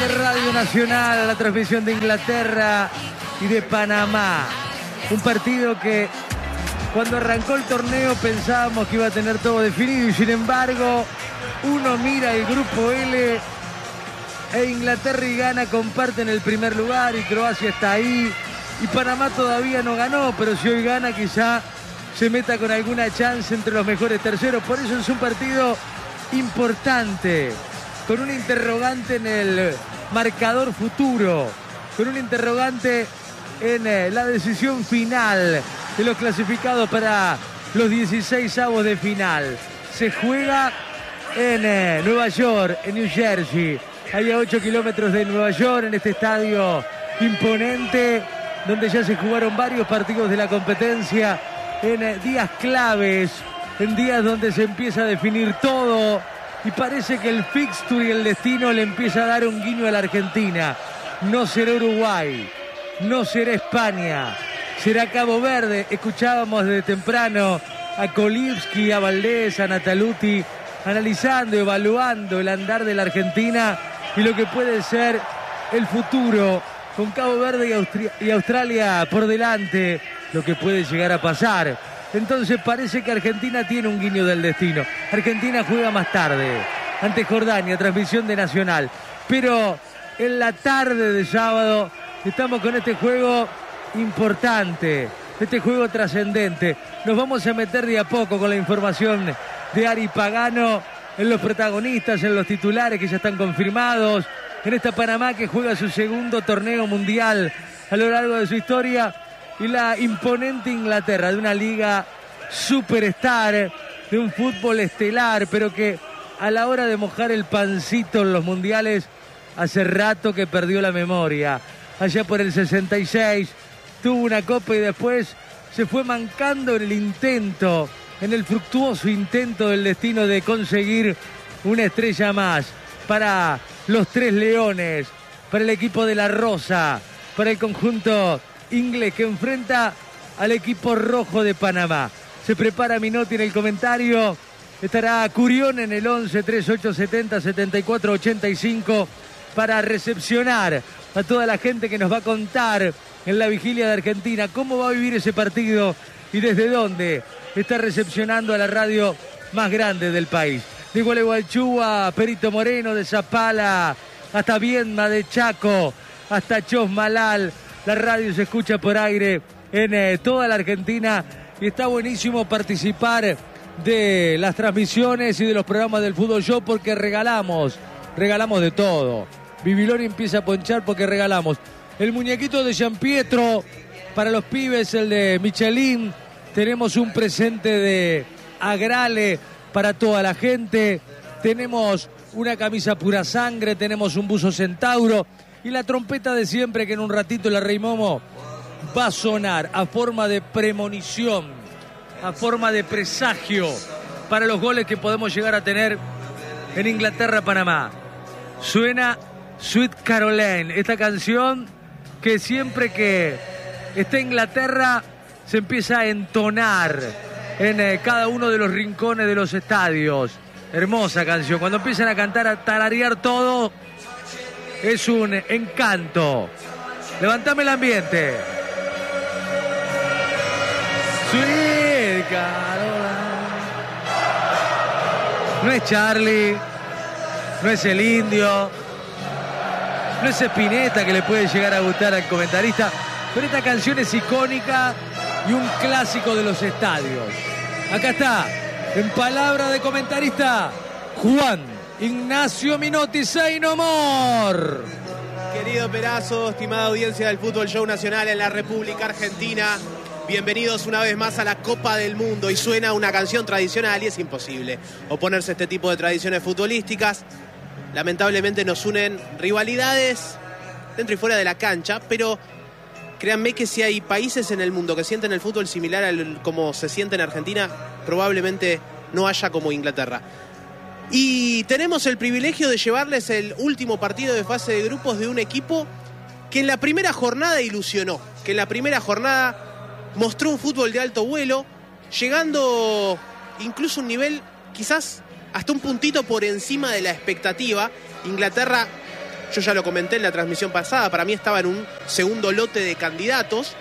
Radio Nacional, la transmisión de Inglaterra y de Panamá. Un partido que cuando arrancó el torneo pensábamos que iba a tener todo definido y sin embargo uno mira el grupo L e Inglaterra y Ghana comparten el primer lugar y Croacia está ahí y Panamá todavía no ganó, pero si hoy gana quizá se meta con alguna chance entre los mejores terceros. Por eso es un partido importante, con un interrogante en el marcador futuro, con un interrogante en la decisión final de los clasificados para los 16avos de final. Se juega en Nueva York, en New Jersey, ahí a 8 kilómetros de Nueva York, en este estadio imponente, donde ya se jugaron varios partidos de la competencia, en días claves, en días donde se empieza a definir todo, y parece que el fixture y el destino le empieza a dar un guiño a la Argentina. No será Uruguay, no será España, será Cabo Verde. Escuchábamos desde temprano a Kolibski, a Valdés, a Nataluti, analizando, evaluando el andar de la Argentina y lo que puede ser el futuro, con Cabo Verde y Australia por delante, lo que puede llegar a pasar. Entonces parece que Argentina tiene un guiño del destino. Argentina juega más tarde, ante Jordania, transmisión de Nacional. Pero en la tarde de sábado estamos con este juego importante, este juego trascendente. Nos vamos a meter de a poco con la información de Ari Pagano en los protagonistas, en los titulares que ya están confirmados, en esta Panamá que juega su segundo torneo mundial a lo largo de su historia, y la imponente Inglaterra, de una liga superstar, de un fútbol estelar, pero que a la hora de mojar el pancito en los mundiales hace rato que perdió la memoria. Allá por el 66 tuvo una copa y después se fue mancando en el intento, en el fructuoso intento del destino de conseguir una estrella más para los Tres Leones, para el equipo de la Rosa, para el conjunto inglés que enfrenta al equipo rojo de Panamá. Se prepara Minotti en el comentario, estará Curión en el 11 3870 7485 para recepcionar a toda la gente que nos va a contar en la vigilia de Argentina cómo va a vivir ese partido y desde dónde está recepcionando a la radio más grande del país. De Gualeguaychú a Perito Moreno, de Zapala hasta Viedma, de Chaco hasta Chosmalal. La radio se escucha por aire en toda la Argentina y está buenísimo participar de las transmisiones y de los programas del Fútbol Show porque regalamos de todo. Bibiloni empieza a ponchar porque regalamos el muñequito de Gianpietro para los pibes, el de Michelin. Tenemos un presente de Agrale para toda la gente. Tenemos una camisa pura sangre, tenemos un buzo Centauro. Y la trompeta de siempre que en un ratito la Rey Momo va a sonar a forma de premonición, a forma de presagio para los goles que podemos llegar a tener en Inglaterra-Panamá. Suena Sweet Caroline, esta canción que siempre que está Inglaterra se empieza a entonar en cada uno de los rincones de los estadios. Hermosa canción, cuando empiezan a cantar, a tararear todo. Es un encanto. Levantame el ambiente. Sweet Caroline. No es Charlie, no es el Indio, no es Spinetta, que le puede llegar a gustar al comentarista, pero esta canción es icónica y un clásico de los estadios. Acá está, en palabra de comentarista, Juan Ignacio Minotti, say no more. Querido Perazo, estimada audiencia del Fútbol Show Nacional en la República Argentina, bienvenidos una vez más a la Copa del Mundo. Y suena una canción tradicional y es imposible oponerse a este tipo de tradiciones futbolísticas. Lamentablemente nos unen rivalidades dentro y fuera de la cancha, pero créanme que si hay países en el mundo que sienten el fútbol similar a como se siente en Argentina, probablemente no haya como Inglaterra. Y tenemos el privilegio de llevarles el último partido de fase de grupos de un equipo que en la primera jornada ilusionó, que en la primera jornada mostró un fútbol de alto vuelo, llegando incluso a un nivel quizás hasta un puntito por encima de la expectativa. Inglaterra Yo ya lo comenté en la transmisión pasada, para mí estaba en un segundo lote de candidatos.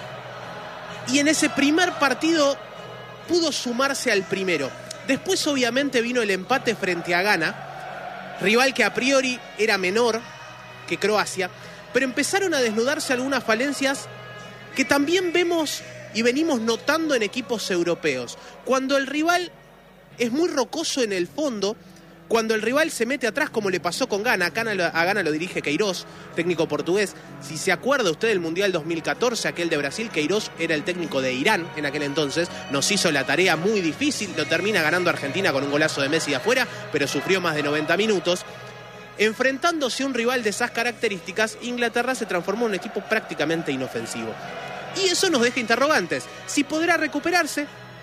Y en ese primer partido pudo sumarse al primero. Después obviamente vino el empate frente a Ghana, rival que a priori era menor que Croacia, pero empezaron a desnudarse algunas falencias que también vemos y venimos notando en equipos europeos. Cuando el rival es muy rocoso en el fondo, cuando el rival se mete atrás, como le pasó con Ghana. A Ghana lo dirige Queiroz, técnico portugués. Si se acuerda usted del Mundial 2014, aquel de Brasil, Queiroz era el técnico de Irán en aquel entonces. Nos hizo la tarea muy difícil, lo termina ganando Argentina con un golazo de Messi de afuera, pero sufrió más de 90 minutos. Enfrentándose a un rival de esas características, Inglaterra se transformó en un equipo prácticamente inofensivo. Y eso nos deja interrogantes. Si podrá recuperarse,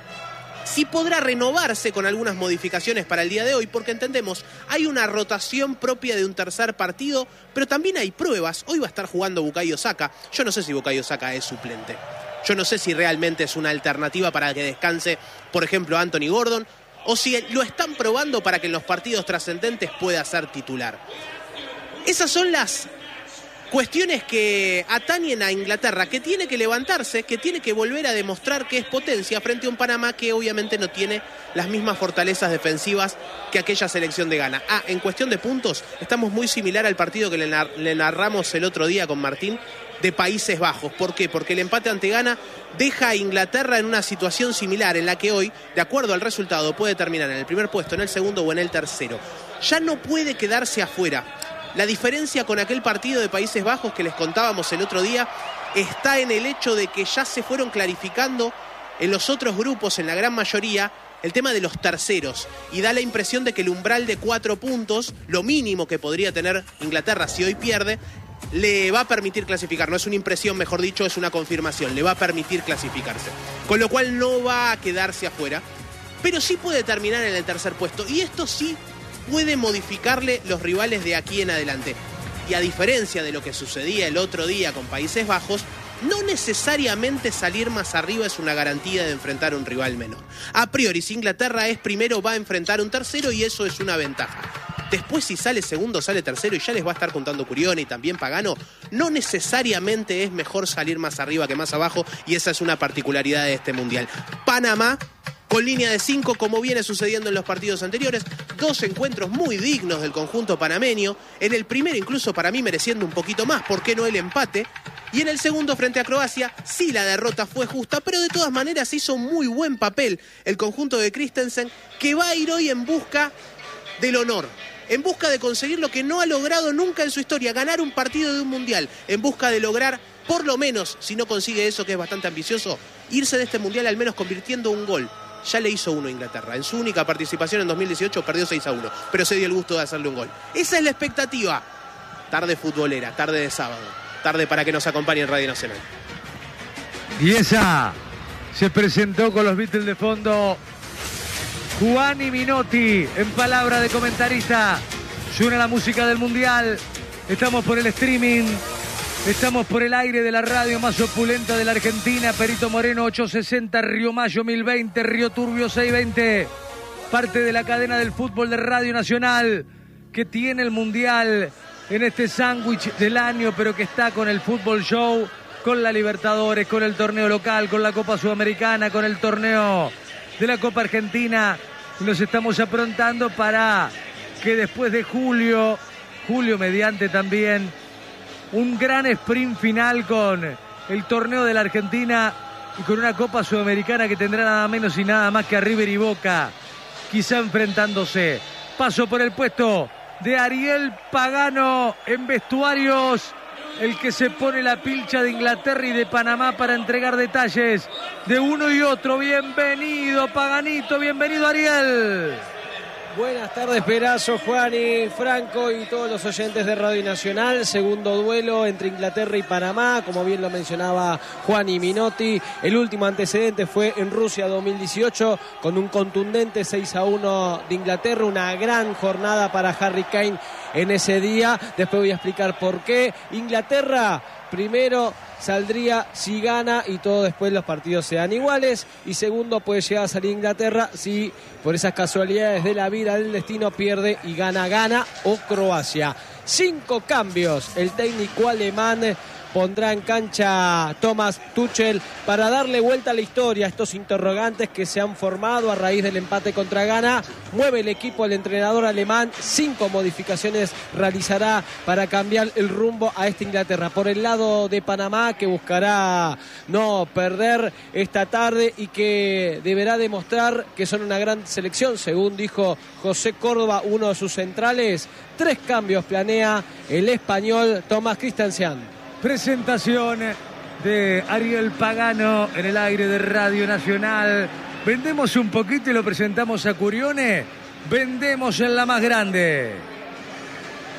si podrá renovarse con algunas modificaciones para el día de hoy, porque entendemos, hay una rotación propia de un tercer partido, pero también hay pruebas. Hoy va a estar jugando Bukayo Saka. Yo no sé si Bukayo Saka es suplente. Yo no sé si realmente es una alternativa para que descanse, por ejemplo, Anthony Gordon, o si lo están probando para que en los partidos trascendentes pueda ser titular. Esas son las cuestiones que atañen a Inglaterra, que tiene que levantarse, que tiene que volver a demostrar que es potencia frente a un Panamá que obviamente no tiene las mismas fortalezas defensivas que aquella selección de Ghana. En cuestión de puntos, estamos muy similar al partido que le narramos el otro día con Martín de Países Bajos. ¿Por qué? Porque el empate ante Ghana deja a Inglaterra en una situación similar en la que hoy, de acuerdo al resultado, puede terminar en el primer puesto, en el segundo o en el tercero. Ya no puede quedarse afuera. La diferencia con aquel partido de Países Bajos que les contábamos el otro día está en el hecho de que ya se fueron clarificando en los otros grupos, en la gran mayoría, el tema de los terceros. Y da la impresión de que el umbral de 4 puntos, lo mínimo que podría tener Inglaterra si hoy pierde, le va a permitir clasificar. No es una impresión, mejor dicho, es una confirmación. Le va a permitir clasificarse. Con lo cual no va a quedarse afuera, pero sí puede terminar en el tercer puesto. Y esto sí puede modificarle los rivales de aquí en adelante. Y a diferencia de lo que sucedía el otro día con Países Bajos, no necesariamente salir más arriba es una garantía de enfrentar a un rival menor. A priori, si Inglaterra es primero, va a enfrentar a un tercero y eso es una ventaja. Después, si sale segundo, sale tercero y ya les va a estar contando Curione y también Pagano, no necesariamente es mejor salir más arriba que más abajo, y esa es una particularidad de este Mundial. Panamá, con línea de 5, como viene sucediendo en los partidos anteriores, 2 encuentros muy dignos del conjunto panameño. En el primero, incluso para mí, mereciendo un poquito más, ¿por qué no el empate? Y en el segundo, frente a Croacia, sí la derrota fue justa, pero de todas maneras hizo muy buen papel el conjunto de Christensen, que va a ir hoy en busca del honor, en busca de conseguir lo que no ha logrado nunca en su historia, ganar un partido de un Mundial, en busca de lograr, por lo menos, si no consigue eso que es bastante ambicioso, irse de este Mundial al menos convirtiendo un gol. Ya le hizo uno a Inglaterra. En su única participación en 2018 perdió 6-1, pero se dio el gusto de hacerle un gol. Esa es la expectativa. Tarde futbolera, tarde de sábado, tarde para que nos acompañe en Radio Nacional. Y esa se presentó con los Beatles de fondo. Juani Minotti, en palabra de comentarista. Suena la música del Mundial. Estamos por el streaming. Estamos por el aire de la radio más opulenta de la Argentina. Perito Moreno 860, Río Mayo 1020, Río Turbio 620. Parte de la cadena del fútbol de Radio Nacional, que tiene el Mundial en este sándwich del año, pero que está con el Fútbol Show, con la Libertadores, con el torneo local, con la Copa Sudamericana, con el torneo de la Copa Argentina. Y nos estamos aprontando para que después de julio mediante también, un gran sprint final con el torneo de la Argentina y con una Copa Sudamericana que tendrá nada menos y nada más que a River y Boca, quizá enfrentándose. Paso por el puesto de Ariel Pagano en vestuarios, el que se pone la pilcha de Inglaterra y de Panamá para entregar detalles de uno y otro. Bienvenido, Paganito, bienvenido, Ariel. Buenas tardes, Perazo, Juani, Franco y todos los oyentes de Radio Nacional. Segundo duelo entre Inglaterra y Panamá, como bien lo mencionaba Juani Minotti. El último antecedente fue en Rusia 2018 con un contundente 6-1 de Inglaterra. Una gran jornada para Harry Kane en ese día. Después voy a explicar por qué. Inglaterra primero saldría si gana y todo después los partidos sean iguales, y segundo puede llegar a salir Inglaterra si por esas casualidades de la vida, del destino, pierde y gana o Croacia. 5 cambios. El técnico alemán pondrá en cancha Thomas Tuchel para darle vuelta a la historia a estos interrogantes que se han formado a raíz del empate contra Ghana. Mueve el equipo el entrenador alemán, 5 modificaciones realizará para cambiar el rumbo a esta Inglaterra. Por el lado de Panamá, que buscará no perder esta tarde y que deberá demostrar que son una gran selección, según dijo José Córdoba, uno de sus centrales. 3 cambios planea el español Tomás Christensen. Presentación de Ariel Pagano en el aire de Radio Nacional. Vendemos un poquito y lo presentamos a Curione. Vendemos en la más grande.